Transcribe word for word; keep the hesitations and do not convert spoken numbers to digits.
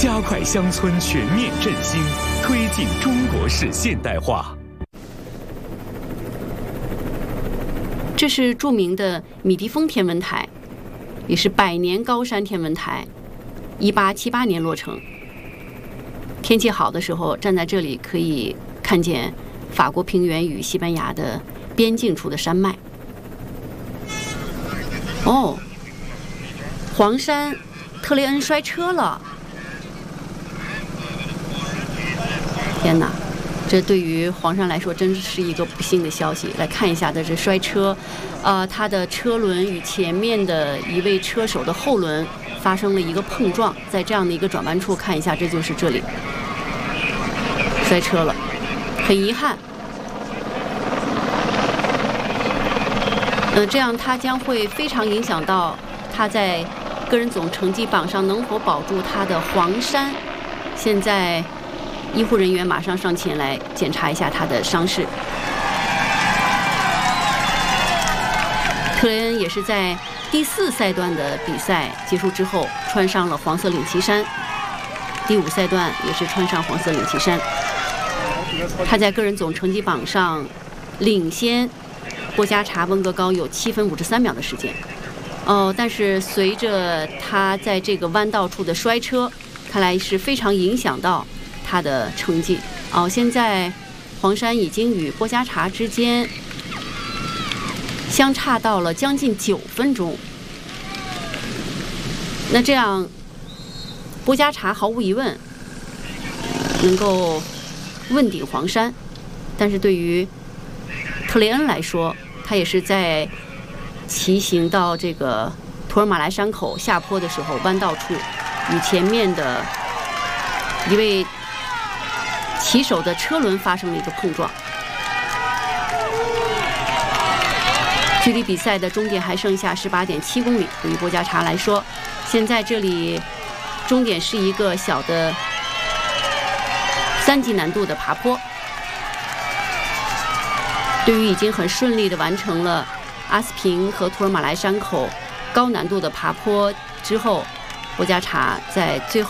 加快乡村全面振兴，推进中国式现代化。 这是著名的米迪峰天文台，也是百年高山天文台，一八七八年落成。天气好的时候，站在这里可以看见法国平原与西班牙的边境处的山脉。哦，黄山特雷恩摔车了！天哪，这对于黄山来说真是一个不幸的消息。来看一下的这摔车，呃，他的车轮与前面的一位车手的后轮发生了一个碰撞，在这样的一个转弯处看一下，这就是这里摔车了，很遗憾。呃，这样他将会非常影响到他在个人总成绩榜上能否保住他的黄山。现在医护人员马上上前来检查一下他的伤势。特雷恩也是在第四赛段的比赛结束之后穿上了黄色领旗衫，第五赛段也是穿上黄色领旗衫。他在个人总成绩榜上领先波加查、温格高有七分五十三秒的时间。哦，但是随着他在这个弯道处的摔车，看来是非常影响到他的成绩。哦，现在黄山已经与波加查之间相差到了将近九分钟。那这样，波加查毫无疑问能够问鼎黄山，但是对于特雷恩来说，他也是在骑行到这个图尔马莱山口下坡的时候，弯道处与前面的一位骑手的车轮发生了一个碰撞。距离比赛的终点还剩下十八点七公里，对于波加查来说，现在这里终点是一个小的三级难度的爬坡。对于已经很顺利地完成了阿斯平和图尔马莱山口高难度的爬坡之后，波加查在最后